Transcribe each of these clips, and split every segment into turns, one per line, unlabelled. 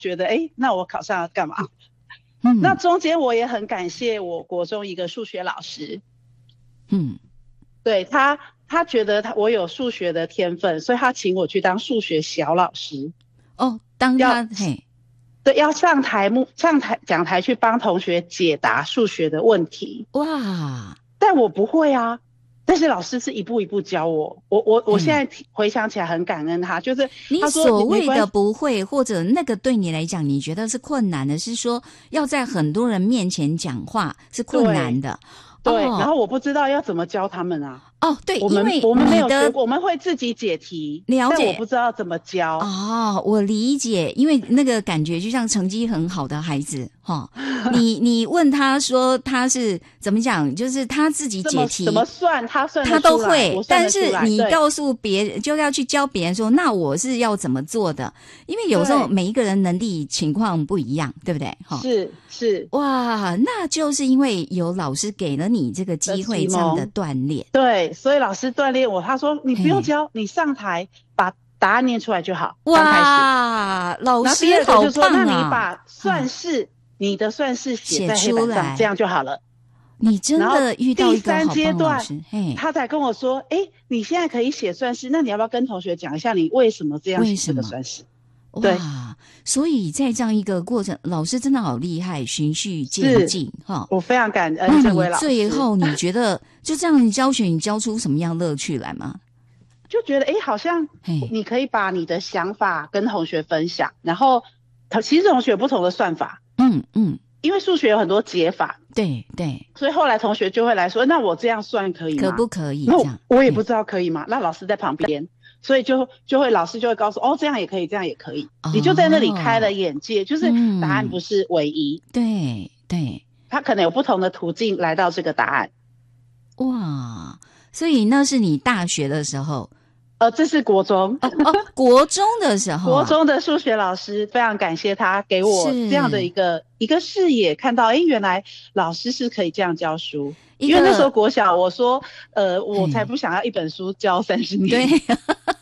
觉得那我考上了干嘛？那中间我也很感谢我国中一个数学老师，对他觉得我有数学的天分，所以他请我去当数学小老师。
当他
对，要上讲台去帮同学解答数学的问题。
哇！
但我不会啊，但是老师是一步一步教我。我现在回想起来很感恩他，就是
你所谓的不会，或者那个对你来讲你觉得是困难的，是说要在很多人面前讲话是困难的。
对，然后我不知道要怎么教他们啊。
对，
我们没有学过，我们会自己解题，
了解，
但我不知道怎么教。
我理解，因为那个感觉就像成绩很好的孩子你问他说他是怎么讲，就是他自己解题
怎么算，他
都会，但是你告诉别人就要去教别人说，那我是要怎么做的？因为有时候每一个人能力情况不一样，对不对？
是
哇，那就是因为有老师给了你这个机会，这样的锻炼。
对，所以老师锻炼我，他说你不用教，你上台把答案念出来就好。
哇，老师好棒啊！
就说那你把你的算式写在黑板上，这样就好了。
你真的遇到一个好棒
的老
师。
他才跟我说，你现在可以写算式，那你要不要跟同学讲一下你为什么这样写这个算式？对，
所以在这样一个过程，老师真的好厉害，循序渐进
我非常感恩这位老师。
最后你觉得就这样教学，你教出什么样乐趣来吗？
就觉得好像你可以把你的想法跟同学分享，然后其实同学有不同的算法，因为数学有很多解法，
对，
所以后来同学就会来说，那我这样算可以吗？
可不可以？
那我也不知道可以吗？那老师在旁边，所以老师就会告诉这样也可以，这样也可以，你就在那里开了眼界，就是答案不是唯一，
对，
他可能有不同的途径来到这个答案。
哇，所以那是你大学的时候。
这是国中
国中的时候
国中的数学老师，非常感谢他给我这样的一个视野，看到原来老师是可以这样教书。因为那时候国小我说我才不想要一本书教30年，对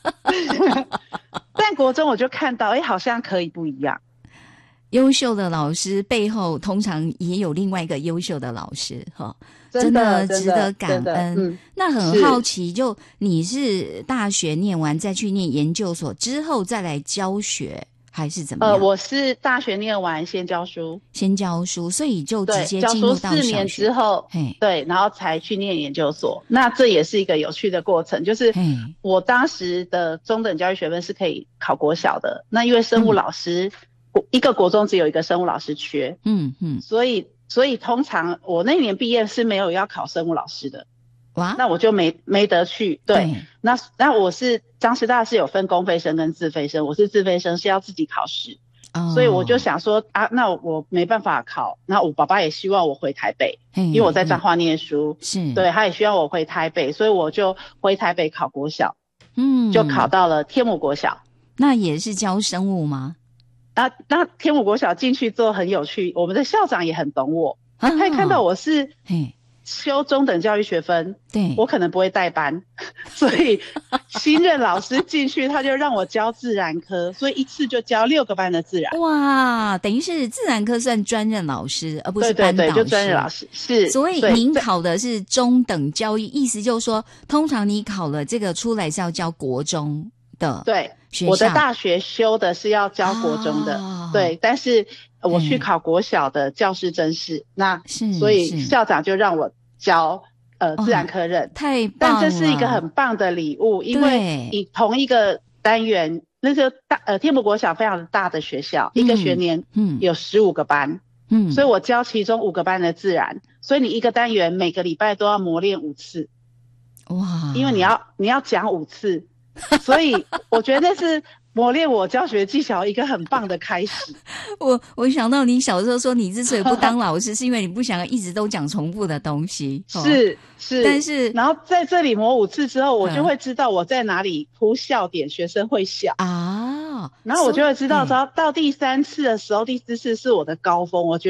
但国中我就看到好像可以不一样。
优秀的老师背后通常也有另外一个优秀的老师
真的
值得感恩。那很好奇，就你是大学念完再去念研究所之后再来教学，还是怎么样？
我是大学念完先教书，所以就直接进入到小学。教书4年之后，对，然后才去念研究所。那这也是一个有趣的过程，就是我当时的中等教育学分是可以考国小的，那因为生物老师一个国中只有一个生物老师缺，所以通常我那年毕业是没有要考生物老师的。哇，那我就没得去。对，那我是彰师大是有分公费生跟自费生，我是自费生，是要自己考试。所以我就想说那我没办法考，那我爸爸也希望我回台北，因为我在彰化念书，对，他也希望我回台北，所以我就回台北考国小，就考到了天母国小。
那也是教生物吗？
那天母国小进去之后很有趣，我们的校长也很懂我，他也看到我是修中等教育学分，对，我可能不会带班，所以新任老师进去他就让我教自然科，所以一次就教6个班的自然。
哇，等于是自然科算专任老师而不是班导师。
对，就专任老师是。
所以您考的是中等教育，意思就是说通常你考了这个出来是要教国中的。
对，我的大学修的是要教国中的，对，但是我去考国小的教师甄试，那所以校长就让我教自然科任，
太棒了。
但这是一个很棒的礼物，因为你同一个单元，那个天母国小非常大的学校，一个学年有15个班，所以我教其中5个班的自然，所以你一个单元每个礼拜都要磨练5次，哇，因为你要讲5次。所以我觉得那是磨练我教学技巧一个很棒的开始。
我想到你小时候说你之所以不当老师是因为你不想要一直都讲重复的东西。
是，
但是
然后在这里磨5次之后，我就会知道我在哪里铺笑点，学生会笑然后我就会知道到第3次的时候，第4次是我的高峰，我觉得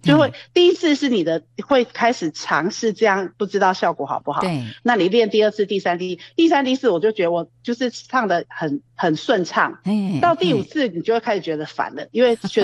就会第一次是你的会开始尝试这样，不知道效果好不好。
对，
那你练第二次、第三、第四，我就觉得我就是唱的很顺畅。到第五次你就会开始觉得烦了，因为